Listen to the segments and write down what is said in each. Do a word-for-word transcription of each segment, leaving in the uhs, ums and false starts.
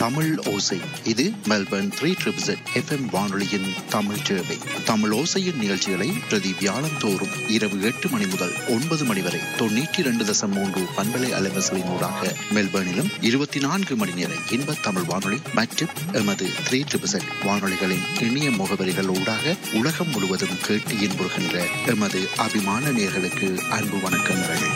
தமிழ் ஓசை. இது Melbourne three triple set F M வானொலியின் தமிழ் சேவை. தமிழ் ஓசையின் நிகழ்ச்சிகளை பிரதி வியாழம் தோறும் இரவு எட்டு மணி முதல் ஒன்பது மணி வரை தொண்ணூற்றி இரண்டு தசம் மூன்று பண்பலை அலைவரிசையின் ஊடாக மெல்பர்னிலும் இருபத்தி நான்கு மணி நேர இன்ப தமிழ் வானொலி மற்றும் எமது த்ரீ ட்ரிபிள் செட் வானொலிகளின் இணைய முகவரிகள் ஊடாக உலகம் முழுவதும் கேட்டு இன்புறுகின்ற எமது அபிமான நேயர்களுக்கு அன்பு வணக்கங்கள்.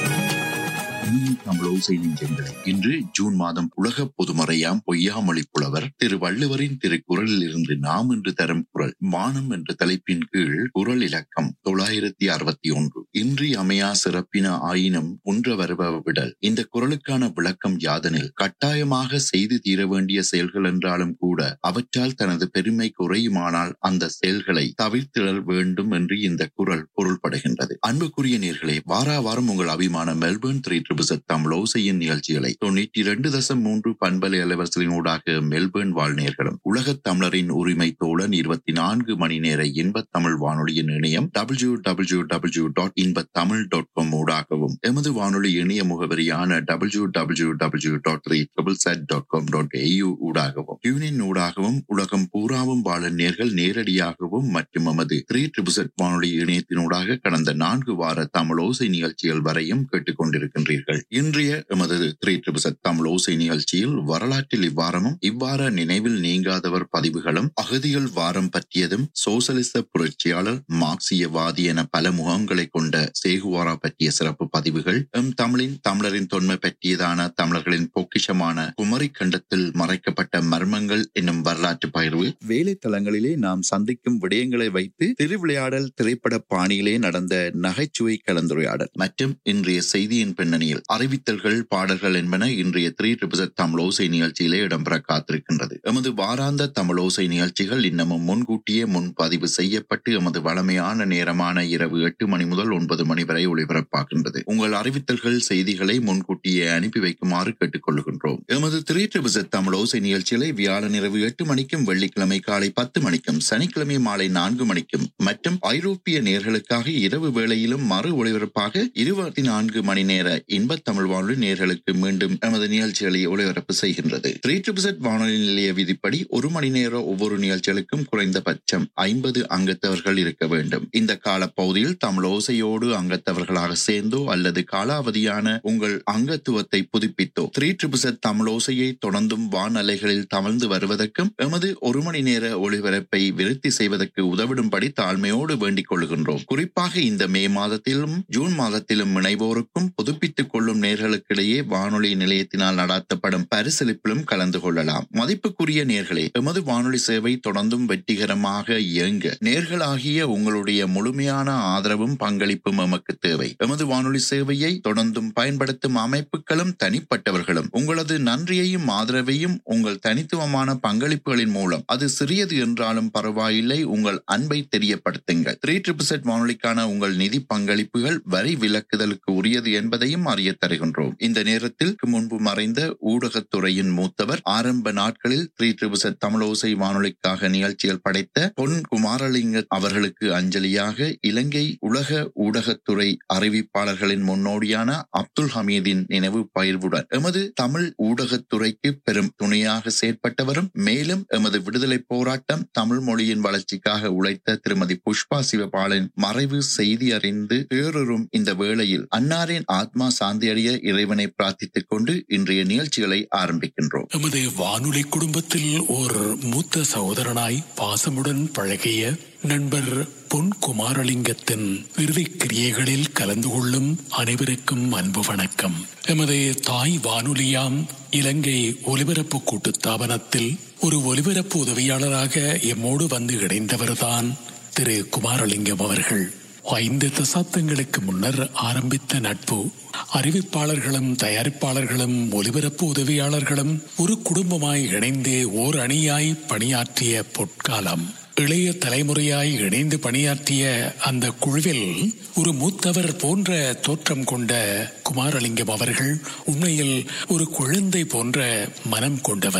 இன்று ஜூன் மாதம் உலக பொதுமறையாம் பொய்யாமொழி புலவர் திரு வள்ளுவரின் திருக்குறளில் இருந்து நாம் என்று தரும் குறள் மானம் என்ற தலைப்பின் கீழ் குறள் இலக்கம் தொள்ளாயிரத்தி அறுபத்தி ஒன்று. இன்றி அமையா சிறப்பின ஆயினும் ஒன்ற வருபவ விடல். இந்த குறளுக்கான விளக்கம் யாதெனில், கட்டாயமாக செய்து தீர வேண்டிய செயல்கள் என்றாலும் கூட அவற்றால் தனது பெருமை குறையுமானால் அந்த செயல்களை தவிர்த்திடல் வேண்டும் என்று இந்த குறள் பொருள்படுகின்றது. அன்புக்குரிய நேயர்களே, வாரா வாரம் உங்கள் அபிமான மெல்பர்ன் த்ரீ தமிழ் ஓசையின் நிகழ்ச்சிகளை தொண்ணூற்றி இரண்டு தசம் மூன்று பண்பலை அலைவரிசையின் ஊடாக மெல்பர்ன் வாழ்நேயர்களும் உலகத் தமிழரின் உரிமை தோழன் இருபத்தி நான்கு மணி நேர இன்ப தமிழ் வானொலியின் இணையம் டபிள்யூ டபிள்யூ டபிள்யூ டாட் இன்ப தமிழ் டாட் காம் ஊடாகவும் எமது வானொலி இணைய முகவரியான W W W dot three triple set dot com dot AU ஊடாகவும் டியூனின் ஊடாகவும் உலகம் பூராவும் வாழ நேர்கள் நேரடியாகவும் மற்றும் எமது த்ரீ ட்ரிபிள் செட் வானொலி இணையத்தினூடாக கடந்த நான்கு வார தமிழ் ஓசை நிகழ்ச்சிகள் வரையும் கேட்டுக் கொண்டிருக்கின்றீர்கள். இன்றைய எமது த்ரீ ட்ரிபிள் செட் தமிழ் ஓசை நிகழ்ச்சியில் வரலாற்றில் இவ்வாரமும் இவ்வார நினைவில் நீங்காதவர் பதிவுகளும், அகதிகள் வாரம் பற்றியதும், சோசலிச புரட்சியாளர், மார்க்சியவாதி என பல முகங்களை கொண்ட சேகுவாரா பற்றிய சிறப்பு பதிவுகள், எம் தமிழின் தமிழரின் தொன்மை பற்றியதான தமிழர்களின் பொக்கிஷமான குமரி கண்டத்தில் மறைக்கப்பட்ட மர்மங்கள் என்னும் வரலாற்று பகிர்வு, வேலை தளங்களிலே நாம் சந்திக்கும் விடயங்களை வைத்து திருவிளையாடல் திரைப்பட பாணியிலே நடந்த நகைச்சுவை கலந்துரையாடல் மற்றும் இன்றைய செய்தியின் பின்னணியில் அறிவித்தல்கள், பாடல்கள் என்பன இன்றைய த்ரீ ட்ரிபிள் செட் தமிழ் ஓசை நிகழ்ச்சியிலே இடம்பெற காத்திருக்கின்றது. எமது வாராந்த தமிழ் ஓசை நிகழ்ச்சிகள் இன்னமும் முன்கூட்டியே முன்பதிவு செய்யப்பட்டு எமது வளமையான நேரமான இரவு எட்டு மணி முதல் ஒன்பது மணி வரை ஒளிபரப்பாகின்றது. உங்கள் அறிவித்தல்கள், செய்திகளை முன்கூட்டியே அனுப்பி வைக்குமாறு கேட்டுக் கொள்கின்றோம். எமது த்ரீ ட்ரிபிள் செட் தமிழ் ஓசை நிகழ்ச்சிகளை வியாழன் இரவு எட்டு மணிக்கும், வெள்ளிக்கிழமை காலை பத்து மணிக்கும், சனிக்கிழமை மாலை நான்கு மணிக்கும் மற்றும் ஐரோப்பிய நேர்களுக்காக இரவு வேளையிலும் மறு ஒளிபரப்பாக இருபத்தி நான்கு மணி நேர இன்ப தமிழ் வானொலி நேயர்களுக்கு மீண்டும் எமது நிகழ்ச்சிகளை ஒளிபரப்பு செய்கின்றது. த்ரீ ட்ரிபிள் செட் வானொலி நிலைய விதிப்படி ஒரு மணி நேர ஒவ்வொரு நிகழ்ச்சிகளுக்கும் குறைந்தபட்சம் ஐம்பது அங்கத்தவர்கள் இருக்க வேண்டும். இந்த கால பகுதியில் தமிழ் ஓசையோடு அங்கத்தவர்களாக சேர்ந்தோ அல்லது காலாவதியான உங்கள் அங்கத்துவத்தை புதுப்பித்தோ த்ரீ ட்ரிபிள் செட் தமிழ் ஓசையை தொடர்ந்தும் வானலைகளில் தவழ்ந்து வருவதற்கும் எமது ஒரு மணி நேர ஒளிபரப்பை விருத்தி செய்வதற்கு உதவிடும்படி தாழ்மையோடு வேண்டிக் கொள்கின்றோம். குறிப்பாக இந்த மே மாதத்திலும் ஜூன் மாதத்திலும் இணைவோருக்கும் புதுப்பித்துக் கொள்ளும் நேர்களுக்கிடையே வானொலி நிலையத்தினால் நடத்தப்படும் பரிசளிப்பிலும் கலந்து கொள்ளலாம். மதிப்புக்குரிய நேர்களே, எமது வானொலி சேவை தொடர்ந்தும் வெற்றிகரமாக இயங்க நேர்களாகிய உங்களுடைய முழுமையான ஆதரவும் பங்களிப்பும் எமக்கு தேவை. எமது வானொலி சேவையை தொடர்ந்தும் பயன்படுத்தும் அமைப்புகளும் தனிப்பட்டவர்களும் உங்களது நன்றியையும் ஆதரவையும் உங்கள் தனித்துவமான பங்களிப்புகளின் மூலம், அது சிறியது என்றாலும் பரவாயில்லை, உங்கள் அன்பை தெரியப்படுத்துங்கள். த்ரீ ட்ரிபிள் செட் வானொலிக்கான உங்கள் நிதி பங்களிப்புகள் வரி விலக்குதலுக்கு உரியது என்பதையும் அறிய தருகின்றோம். இந்த நேரத்தில் முன்பு மறைந்த ஊடகத்துறையின் மூத்தவர், ஆரம்ப நாட்களில் த்ரீ ட்ரிபிள் செட் தமிழ் ஓசை வானொலிக்காக நிகழ்ச்சிகள் படைத்த பொன் குமாரலிங்க அவர்களுக்கு அஞ்சலியாக இலங்கை உலக ஊடகத்துறை அறிவிப்பாளர்களின் முன்னோடியான அப்துல் ஹமீதின் நினைவு பகிர்வுடன் எமது தமிழ் ஊடகத்துறைக்கு பெரும் துணையாக செயற்பட்டவரும் மேலும் எமது விடுதலை போராட்டம் தமிழ் மொழியின் வளர்ச்சிக்காக உழைத்த திருமதி புஷ்பா சிவபாலன் மறைவு செய்தி அறிந்து பேருறும் இந்த வேளையில் அன்னாரின் ஆத்மா சாந்தி அடைய இறைவனை பிரார்த்தித்துக் கொண்டு இன்றைய நிகழ்ச்சிகளை ஆரம்பிக்கின்றோம். எமது வானொலி குடும்பத்தில் ஒரு மூத்த சகோதரனாய் பாசமுடன் பழகிய நண்பர் பொன் குமாரலிங்கத்தின் இறுதிக் கிரியைகளில் கலந்து கொள்ளும் அனைவருக்கும் அன்பு வணக்கம். எமது தாய் வானொலியாம் இலங்கை ஒலிபரப்பு கூட்டுத்தாபனத்தில் ஒரு ஒலிபரப்பு உதவியாளராக எம்மோடு வந்து இணைந்தவர்தான் திரு குமாரலிங்கம் அவர்கள். ஐந்து தசாப்தங்களுக்கு முன்னர் ஆரம்பித்த நட்பு, அறிவிப்பாளர்களும் தயாரிப்பாளர்களும் ஒலிபரப்பு உதவியாளர்களும் ஒரு குடும்பமாய் இணைந்து ஓர் அணியாய் பணியாற்றிய பொற்காலம். இளைய தலைமுறையாய் இணைந்து பணியாற்றிய அந்த குழுவில் ஒரு மூத்தவர் போன்ற தோற்றம் கொண்ட குமாரலிங்கம் அவர்கள் உண்மையில் ஒரு குழந்தை போன்ற மனம் கொண்டவர்.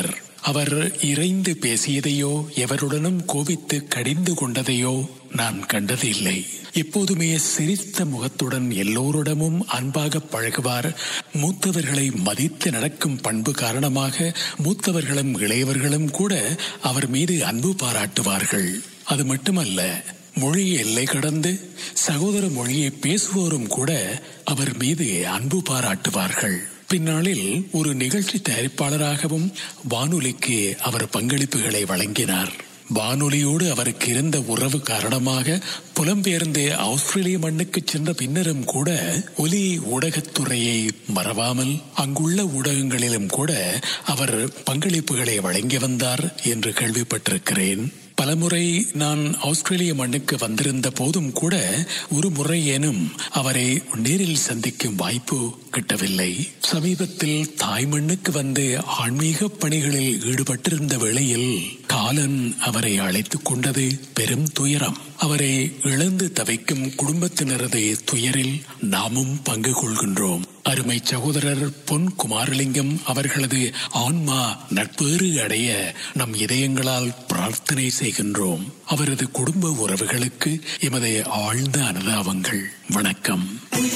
அவர் இறைந்து பேசியதையோ எவருடனும் கோபித்து கடிந்து கொண்டதையோ நான் கண்டதில்லை. எப்போதுமே சிரித்த முகத்துடன் எல்லோரிடமும் அன்பாக பழகுவார். மூத்தவர்களை மதித்து நடக்கும் பண்பு காரணமாக மூத்தவர்களும் இளையவர்களும் கூட அவர் மீது அன்பு பாராட்டுவார்கள். அது மட்டுமல்ல, மொழி எல்லை கடந்து சகோதர மொழியை பேசுவோரும் கூட அவர் மீது அன்பு பாராட்டுவார்கள். பின்னாளில் ஒரு நிகழ்ச்சி தயாரிப்பாளராகவும் வானொலிக்கு அவர் பங்களிப்புகளை வழங்கினார். வானொலியோடு அவருக்கு இருந்த உறவு காரணமாக புலம்பெயர்ந்து ஆஸ்திரேலிய மண்ணுக்கு சென்ற பின்னரும் கூட ஒலி ஊடகத்துறையை மறவாமல் அங்குள்ள ஊடகங்களிலும் கூட அவர் பங்களிப்புகளை வழங்கி வந்தார் என்று கேள்விப்பட்டிருக்கிறேன். பலமுறை நான் ஆஸ்திரேலிய மண்ணுக்கு வந்திருந்த போதும் கூட ஒரு முறையேனும் அவரை நேரில் சந்திக்கும் வாய்ப்பு கிட்டவில்லை. சமீபத்தில் தாய் மண்ணுக்கு வந்து ஆன்மீக பணிகளில் ஈடுபட்டிருந்த வேளையில் காலன் அவரை அழைத்துக் கொண்டது பெரும் துயரம். அவரை இழந்து தவிக்கும் குடும்பத்தினரது துயரில் நாமும் பங்கு கொள்கின்றோம். அருமை சகோதரர் பொன் குமாரலிங்கம் அவர்களது ஆன்மா நட்பேறு அடைய நம் இதயங்களால் பிரார்த்தனை செய்கின்றோம். அவரது குடும்ப உறவுகளுக்கு எமது ஆழ்ந்த அனுதாபங்கள். வணக்கம்.